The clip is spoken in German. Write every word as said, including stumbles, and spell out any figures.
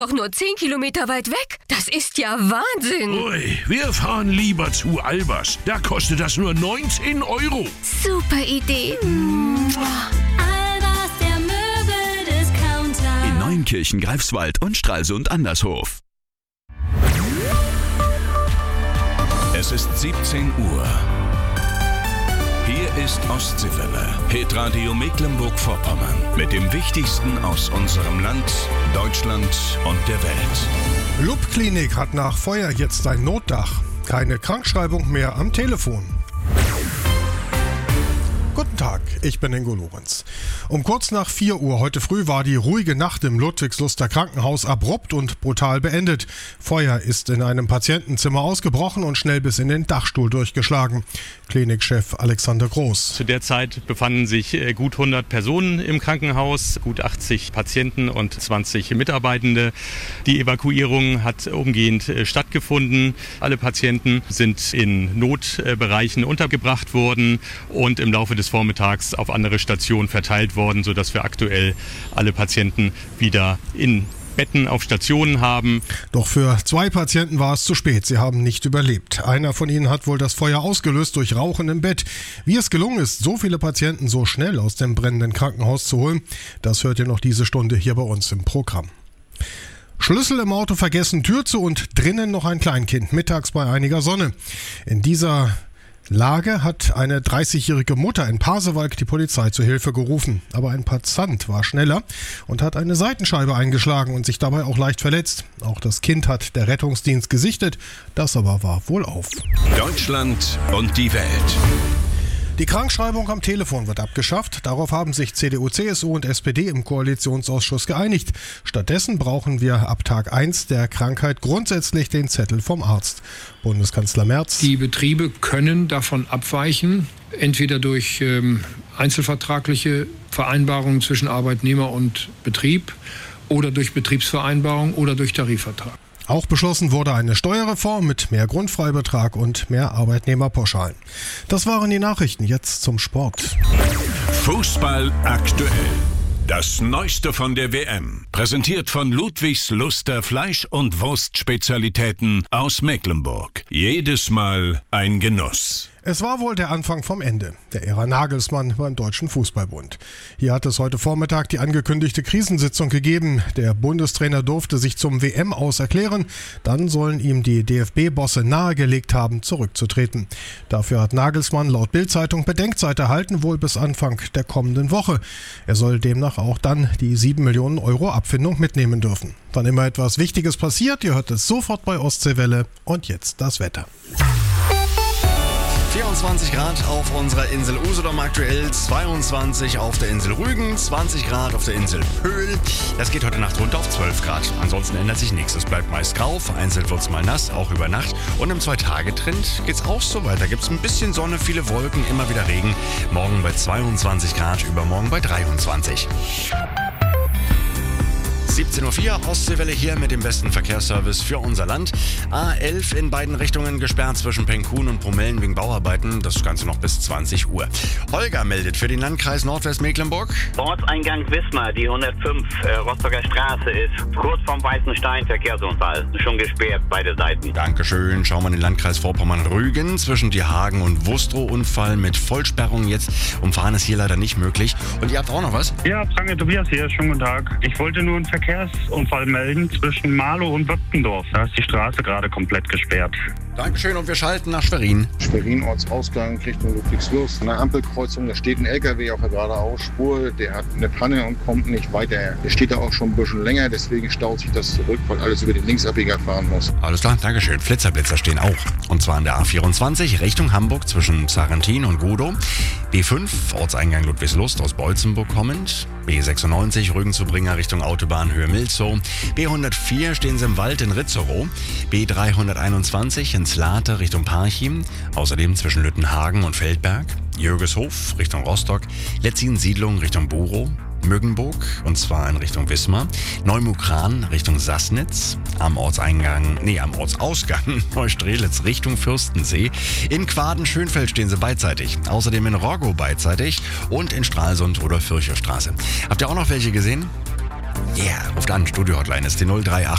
Doch nur zehn Kilometer weit weg? Das ist ja Wahnsinn! Ui, wir fahren lieber zu Albers. Da kostet das nur neunzehn Euro. Super Idee! Albers, der Möbeldiscounter. In Neunkirchen, Greifswald und Stralsund Andershof. Es ist siebzehn Uhr. Hier ist Ostseewelle, Hitradio Mecklenburg-Vorpommern. Mit dem Wichtigsten aus unserem Land, Deutschland und der Welt. L U B-Klinik hat nach Feuer jetzt ein Notdach. Keine Krankschreibung mehr am Telefon. Guten Tag, ich bin Ingo Lorenz. Um kurz nach vier Uhr heute früh war die ruhige Nacht im Ludwigsluster Krankenhaus abrupt und brutal beendet. Feuer ist in einem Patientenzimmer ausgebrochen und schnell bis in den Dachstuhl durchgeschlagen. Klinikchef Alexander Groß. Zu der Zeit befanden sich gut hundert Personen im Krankenhaus, gut achtzig Patienten und zwanzig Mitarbeitende. Die Evakuierung hat umgehend stattgefunden. Alle Patienten sind in Notbereichen untergebracht worden und im Laufe des Vormittags auf andere Stationen verteilt worden, sodass wir aktuell alle Patienten wieder in Betten auf Stationen haben. Doch für zwei Patienten war es zu spät. Sie haben nicht überlebt. Einer von ihnen hat wohl das Feuer ausgelöst durch Rauchen im Bett. Wie es gelungen ist, so viele Patienten so schnell aus dem brennenden Krankenhaus zu holen, das hört ihr noch diese Stunde hier bei uns im Programm. Schlüssel im Auto vergessen, Tür zu und drinnen noch ein Kleinkind, mittags bei einiger Sonne. In dieser Lage hat eine dreißigjährige Mutter in Pasewalk die Polizei zu Hilfe gerufen. Aber ein Passant war schneller und hat eine Seitenscheibe eingeschlagen und sich dabei auch leicht verletzt. Auch das Kind hat der Rettungsdienst gesichtet, das aber war wohlauf. Deutschland und die Welt. Die Krankschreibung am Telefon wird abgeschafft. Darauf haben sich C D U, C S U und S P D im Koalitionsausschuss geeinigt. Stattdessen brauchen wir ab Tag eins der Krankheit grundsätzlich den Zettel vom Arzt. Bundeskanzler Merz. Die Betriebe können davon abweichen, entweder durch ähm, einzelvertragliche Vereinbarungen zwischen Arbeitnehmer und Betrieb oder durch Betriebsvereinbarung oder durch Tarifvertrag. Auch beschlossen wurde eine Steuerreform mit mehr Grundfreibetrag und mehr Arbeitnehmerpauschalen. Das waren die Nachrichten. Jetzt zum Sport. Fußball aktuell. Das Neueste von der W M. Präsentiert von Ludwigsluster Fleisch- und Wurstspezialitäten aus Mecklenburg. Jedes Mal ein Genuss. Es war wohl der Anfang vom Ende der Ära Nagelsmann beim Deutschen Fußballbund. Hier hat es heute Vormittag die angekündigte Krisensitzung gegeben. Der Bundestrainer durfte sich zum W M-Aus erklären. Dann sollen ihm die D F B-Bosse nahegelegt haben, zurückzutreten. Dafür hat Nagelsmann laut Bild-Zeitung Bedenkzeit erhalten, wohl bis Anfang der kommenden Woche. Er soll demnach auch dann die sieben Millionen Euro Abfindung mitnehmen dürfen. Wann immer etwas Wichtiges passiert, ihr hört es sofort bei Ostseewelle. Und jetzt das Wetter. vierundzwanzig Grad auf unserer Insel Usedom aktuell, zweiundzwanzig auf der Insel Rügen, zwanzig Grad auf der Insel Pöhl. Das geht heute Nacht runter auf zwölf Grad. Ansonsten ändert sich nichts. Es bleibt meist grau, vereinzelt wird es mal nass, auch über Nacht. Und im Zwei-Tage-Trend geht es auch so weiter. Gibt es ein bisschen Sonne, viele Wolken, immer wieder Regen. Morgen bei zweiundzwanzig Grad, übermorgen bei dreiundzwanzig. siebzehn Uhr vier, Ostseewelle hier mit dem besten Verkehrsservice für unser Land. A elf in beiden Richtungen gesperrt zwischen Penkun und Promellen wegen Bauarbeiten. Das Ganze noch bis zwanzig Uhr. Holger meldet für den Landkreis Nordwestmecklenburg. Ortseingang Wismar, die hundertfünf, äh, Rostocker Straße ist kurz vorm Weißen Stein, Verkehrsunfall. Schon gesperrt, beide Seiten. Dankeschön. Schauen wir in den Landkreis Vorpommern-Rügen. Zwischen Diehagen und Wustrow Unfall mit Vollsperrung jetzt. Umfahren ist hier leider nicht möglich. Und ihr habt auch noch was? Ja, Prange Tobias hier. Schönen guten Tag. Ich wollte nur einen Verkehrsunfall melden zwischen Marlow und Wöptendorf. Da ist die Straße gerade komplett gesperrt. Dankeschön und wir schalten nach Schwerin. Schwerin, Ortsausgang, Richtung Ludwigslust. An der Ampelkreuzung, da steht ein L K W auf der geradeausspur. Der hat eine Panne und kommt nicht weiter. Der steht da auch schon ein bisschen länger, deswegen staut sich das zurück, weil alles über den Linksabbieger fahren muss. Alles klar, Dankeschön. Flitzer-Blitzer stehen auch. Und zwar an der A vierundzwanzig Richtung Hamburg zwischen Sarrentin und Godow. B fünf, Ortseingang Ludwigslust aus Bolzenburg kommend. B sechsundneunzig, Rügen zu Bringer Richtung Autobahn Höhe Milzow. B hundertvier stehen sie im Wald in Ritzerow. B dreihunderteinundzwanzig in Slate Richtung Parchim. Außerdem zwischen Lüttenhagen und Feldberg. Jürgeshof Richtung Rostock. Letzin-Siedlung Richtung Burow. Müggenburg, und zwar in Richtung Wismar, Neumukran Richtung Sassnitz, am Ortseingang, nee, am Ortsausgang Neustrelitz Richtung Fürstensee, in Quaden-Schönfeld stehen sie beidseitig, außerdem in Roggow beidseitig und in Stralsund oder Fürcherstraße. Habt ihr auch noch welche gesehen? Yeah, ruft an, Studio-Hotline ist die null drei acht